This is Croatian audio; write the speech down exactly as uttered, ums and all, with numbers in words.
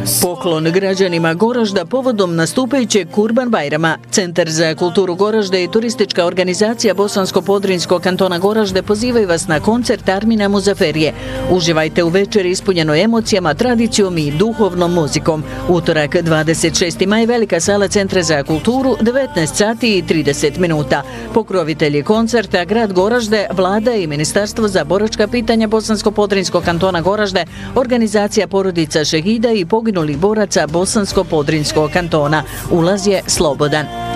Poklon građanima Goražda povodom nastupajućeg Kurban Bajrama. Centar za kulturu Goražde i turistička organizacija Bosansko-Podrinjskog kantona Goražde pozivaju vas na koncert Armina Muzaferije. Uživajte u večeri ispunjenoj emocijama, tradicijom i duhovnom muzikom. Utorak dvadeset šesti maj, velika sala Centra za kulturu, devetnaest sati i trideset minuta. Pokrovitelji koncerta grad Goražde, vlada i Ministarstvo za boračka pitanja Bosansko-Podrinjskog kantona Goražde, organizacija porodica šehida i poginulih boraca Bosansko-Podrinjskog kantona. Ulaz je slobodan.